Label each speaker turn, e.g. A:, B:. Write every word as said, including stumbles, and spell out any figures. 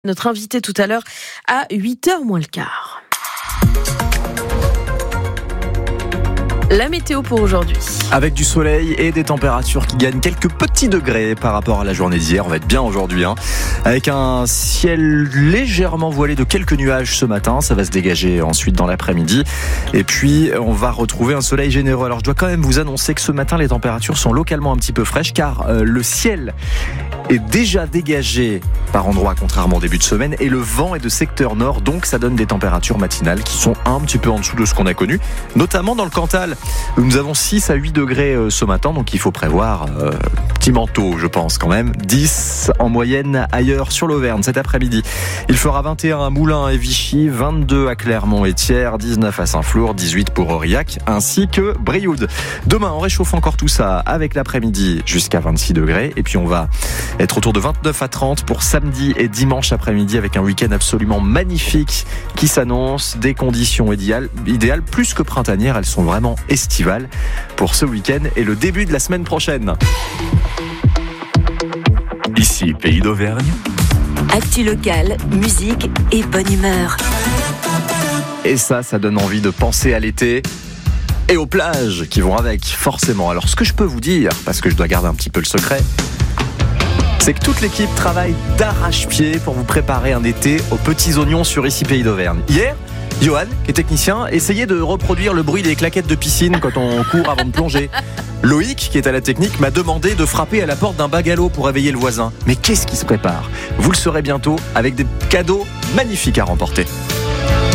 A: Notre invité tout à l'heure à huit heures moins le quart. La météo pour aujourd'hui.
B: Avec du soleil et des températures qui gagnent quelques petits degrés par rapport à la journée d'hier. On va être bien aujourd'hui, hein. Avec un ciel légèrement voilé de quelques nuages ce matin. Ça va se dégager ensuite dans l'après-midi. Et puis, on va retrouver un soleil généreux. Alors, je dois quand même vous annoncer que ce matin, les températures sont localement un petit peu fraîches car euh, le ciel est déjà dégagé par endroits, contrairement au début de semaine. Et le vent est de secteur nord. Donc, ça donne des températures matinales qui sont un petit peu en dessous de ce qu'on a connu. Notamment dans le Cantal. Nous avons six à huit degrés ce matin, donc il faut prévoir euh, petit manteau, je pense quand même. dix en moyenne ailleurs sur l'Auvergne cet après-midi. Il fera vingt et un à Moulins et Vichy, vingt-deux à Clermont et Thiers, dix-neuf à Saint-Flour, dix-huit pour Aurillac, ainsi que Brioude. Demain, on réchauffe encore tout ça avec l'après-midi jusqu'à vingt-six degrés. Et puis on va être autour de vingt-neuf à trente pour samedi et dimanche après-midi avec un week-end absolument magnifique qui s'annonce. Des conditions idéales, idéales plus que printanières, elles sont vraiment estivale pour ce week-end et le début de la semaine prochaine.
C: Ici, Pays d'Auvergne.
D: Actu locale, musique et bonne humeur.
B: Et ça, ça donne envie de penser à l'été et aux plages qui vont avec, forcément. Alors, ce que je peux vous dire, parce que je dois garder un petit peu le secret, c'est que toute l'équipe travaille d'arrache-pied pour vous préparer un été aux petits oignons sur Ici, Pays d'Auvergne. Hier, Johan, qui est technicien, essayait de reproduire le bruit des claquettes de piscine quand on court avant de plonger. Loïc, qui est à la technique, m'a demandé de frapper à la porte d'un bagalo pour réveiller le voisin. Mais qu'est-ce qui se prépare ? Vous le saurez bientôt avec des cadeaux magnifiques à remporter.